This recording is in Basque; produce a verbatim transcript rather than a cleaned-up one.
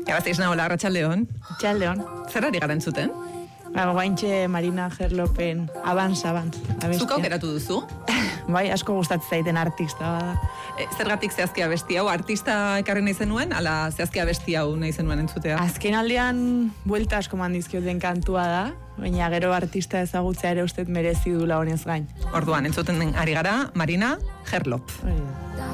Gabazteiz nagoela, Arratsaldeon. Arratsaldeon. Zer ari gara entzuten? Ba, guaintxe Marina Gerlopen, Abans, Abans. Zuk aukeratu duzu? Bai, asko gustatzen zaiten artista bada. E, zergatik zehazki abesti hau? Artista ekarri nahi zenuen, ala zehazki abesti hau nahi zenuen entzutea? Azken aldean, buelta asko mandizkioten kantua da, baina gero artista ezagutzea ere uste merezi dula honez gain. Orduan, entzuten ari gara, Marina Gerlop. Hori da.